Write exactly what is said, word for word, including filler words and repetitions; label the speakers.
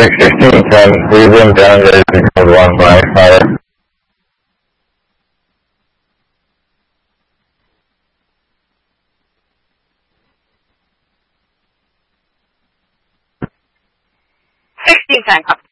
Speaker 1: District sixteen ten, Cleveland, down to code one five five.
Speaker 2: sixteen ten,